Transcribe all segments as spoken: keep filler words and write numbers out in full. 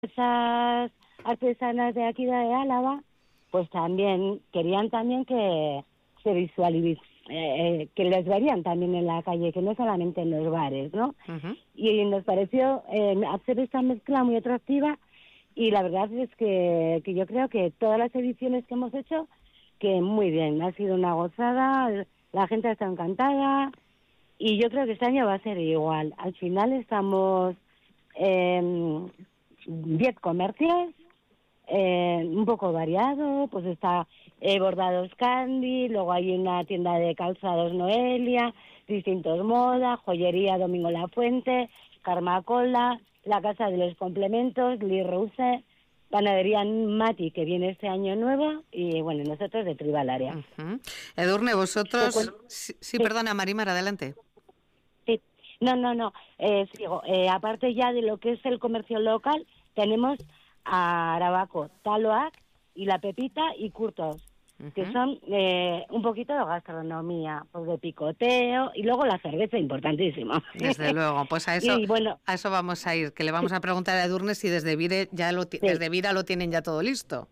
esas artesanas de aquí de Álava, pues también querían también que se visualice, eh, que les verían también en la calle, que no solamente en los bares, ¿no? Uh-huh. Y nos pareció eh, hacer esta mezcla muy atractiva, y la verdad es que, que yo creo que todas las ediciones que hemos hecho, que muy bien, ha sido una gozada, la gente está encantada, y yo creo que este año va a ser igual. Al final estamos eh, diez comercios, eh, un poco variado, pues está eh, Bordados Candy, luego hay una tienda de calzados Noelia, distintos modas, joyería Domingo La Fuente, Carmacola, la Casa de los Complementos, Lee Rose, panadería Mati, que viene este año nuevo, y bueno, nosotros de Tribal Área. Uh-huh. Edurne, vosotros... Pues, sí, sí, perdona, Marimar, adelante. Sí, no, no, no, eh, sigo. Eh, aparte ya de lo que es el comercio local, tenemos a Arabaco, Taloac y La Pepita y Curtos, uh-huh. que son eh, un poquito de gastronomía, pues de picoteo, y luego la cerveza, importantísimo. Desde luego, pues a eso, y, bueno, a eso vamos a ir, que le vamos a preguntar a Edurne si desde Vire ya lo, sí. desde Vira lo tienen ya todo listo.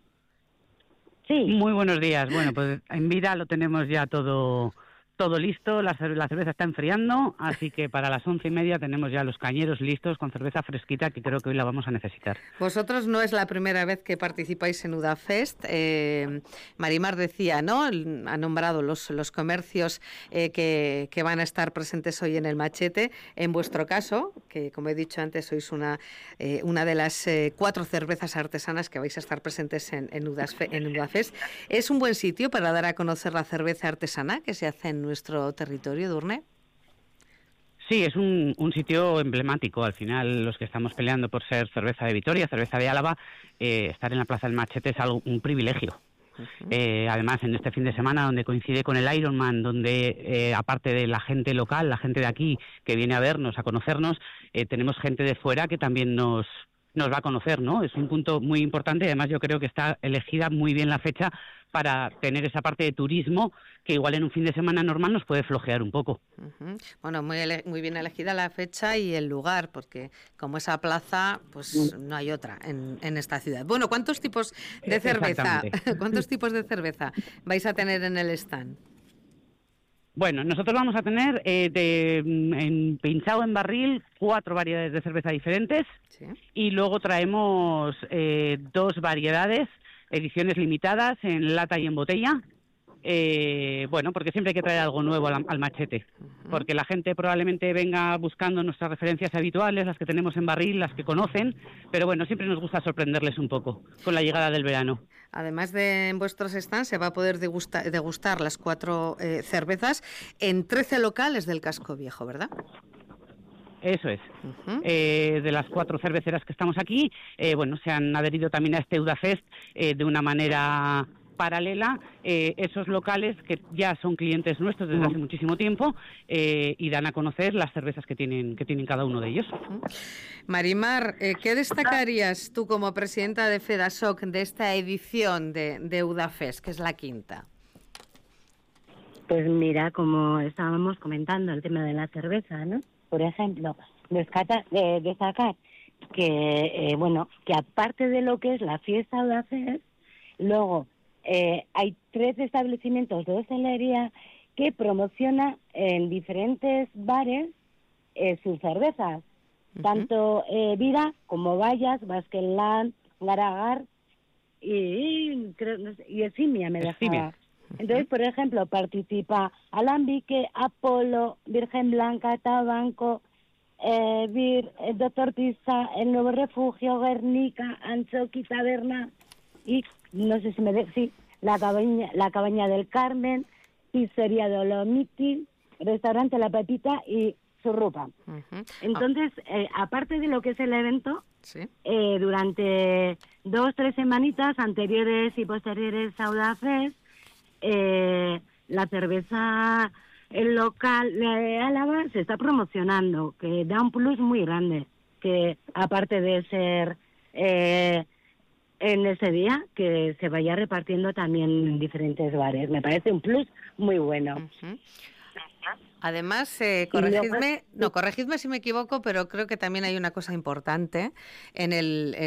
Sí. Muy buenos días. Bueno, pues en Vira lo tenemos ya todo... Todo listo, la, cer- la cerveza está enfriando, así que para las once y media tenemos ya los cañeros listos con cerveza fresquita, que creo que hoy la vamos a necesitar. Vosotros no es la primera vez que participáis en Udafest. Eh, Marimar decía, ¿no? Ha nombrado los, los comercios eh, que, que van a estar presentes hoy en el Machete. En vuestro caso, que como he dicho antes, sois una, eh, una de las eh, cuatro cervezas artesanas que vais a estar presentes en, en, Udasfe- en Udafest, ¿es un buen sitio para dar a conocer la cerveza artesana que se hace en nuestro territorio, Edurne? Sí, es un, un sitio emblemático. Al final, los que estamos peleando por ser cerveza de Vitoria, cerveza de Álava, eh, estar en la Plaza del Machete es algo, un privilegio. Uh-huh. Eh, además, en este fin de semana, donde coincide con el Ironman, donde eh, aparte de la gente local, la gente de aquí que viene a vernos, a conocernos, eh, tenemos gente de fuera que también nos nos va a conocer, ¿no? Es un punto muy importante, y además yo creo que está elegida muy bien la fecha para tener esa parte de turismo que igual en un fin de semana normal nos puede flojear un poco. Uh-huh. Bueno, muy, ele- muy bien elegida la fecha y el lugar, porque como esa plaza, pues no hay otra en, en esta ciudad. Bueno, ¿cuántos tipos de cerveza, cuántos tipos de cerveza vais a tener en el stand? Bueno, nosotros vamos a tener eh, de, en pinchado en barril cuatro variedades de cerveza diferentes, ¿sí? Y luego traemos eh, dos variedades, ediciones limitadas en lata y en botella. Eh, bueno, porque siempre hay que traer algo nuevo al, al Machete, uh-huh. porque la gente probablemente venga buscando nuestras referencias habituales, las que tenemos en barril, las que conocen, pero bueno, siempre nos gusta sorprenderles un poco con la llegada del verano. Además de en vuestros stands, se va a poder degustar, degustar las cuatro eh, cervezas en trece locales del Casco Viejo, ¿verdad? Eso es. Uh-huh. Eh, de las cuatro cerveceras que estamos aquí, eh, bueno, se han adherido también a este Udafest eh, de una manera paralela, eh, esos locales que ya son clientes nuestros desde hace muchísimo tiempo eh, y dan a conocer las cervezas que tienen que tienen cada uno de ellos. Uh-huh. Marimar, eh, ¿qué destacarías tú como presidenta de FEDASOC de esta edición de, de Udafest, que es la quinta? Pues mira, como estábamos comentando, el tema de la cerveza, ¿no? Por ejemplo, destacar, eh, destacar que, eh, bueno, que aparte de lo que es la fiesta Udafest, luego Eh, hay tres establecimientos de hostelería que promocionan en diferentes bares eh, sus cervezas, uh-huh. tanto eh, Vira como Vallas, Basquelán, Garagar y, y, creo, y Esimia me dejaba. Uh-huh. Entonces, por ejemplo, participa Alambique, Apolo, Virgen Blanca, Tabanco, eh, Vir, el Doctor Pizza, El Nuevo Refugio, Guernica, Anchoqui, Taberna y no sé si me de, sí, la cabaña, la cabaña del Carmen, pizzería Dolomiti, restaurante La Pepita y Surrupa. Uh-huh. Entonces, eh, aparte de lo que es el evento, ¿sí? eh, durante dos, tres semanitas anteriores y posteriores a Udafest, eh, la cerveza, el local de Álava se está promocionando, que da un plus muy grande, que aparte de ser eh, en ese día, que se vaya repartiendo también en diferentes bares. Me parece un plus muy bueno. Uh-huh. Además, eh, corregidme, no, corregidme si me equivoco, pero creo que también hay una cosa importante en el,